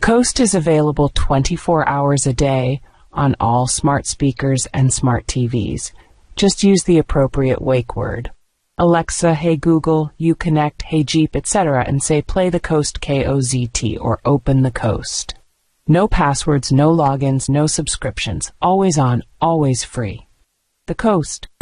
Coast is available 24 hours a day on all smart speakers and smart TVs. Just use the appropriate wake word. Alexa, Hey Google, Uconnect, Hey Jeep, etc. and say play the Coast KOZT or open the Coast. No passwords, no logins, no subscriptions. Always on, always free. The Coast.